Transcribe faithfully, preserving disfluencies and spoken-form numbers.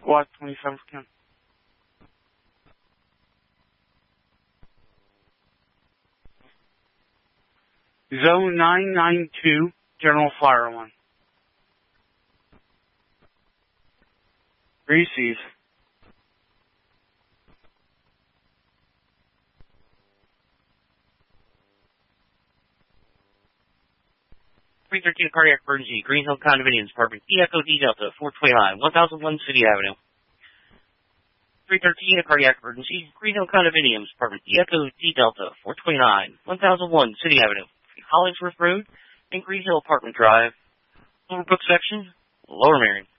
Squad twenty-seven for Ken. Zone nine nine two, General Flyer one. Receive. three thirteen Cardiac Emergency, Green Hill Condominiums Apartment, E Echo D Delta, four twenty-nine, one thousand one City Avenue. three thirteen Cardiac Emergency, Green Hill Condominiums Apartment, E Echo D Delta, four twenty-nine, one thousand one City Avenue, Hollingsworth Road, and Green Hill Apartment Drive, Overbrook Section, Lower Marion.